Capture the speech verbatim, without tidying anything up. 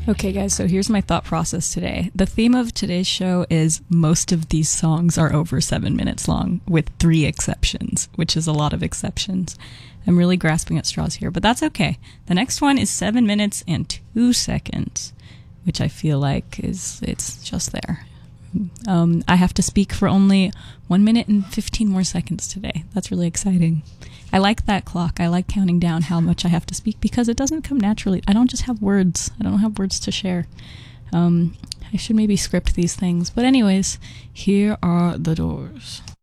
Okay, guys, so here's my thought process today. The theme of today's show is most of these songs are over seven minutes long, with three exceptions, which is a lot of exceptions. I'm really grasping at straws here, but that's okay. The next one is seven minutes and two seconds, which I feel like is, it's just there. Um, I have to speak for only one minute and fifteen more seconds today. That's really exciting. I like that clock. I like counting down how much I have to speak because it doesn't come naturally. I don't just have words. I don't have words to share. Um, I should maybe script these things. But anyways, here are the Doors.